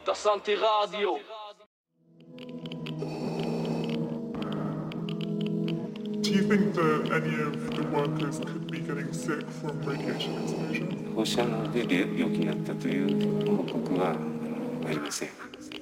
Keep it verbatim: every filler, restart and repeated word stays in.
Tassanti Radio. Do you think that any of the workers could be getting sick from radiation exposure? 放射能で病気になったという報告はありません。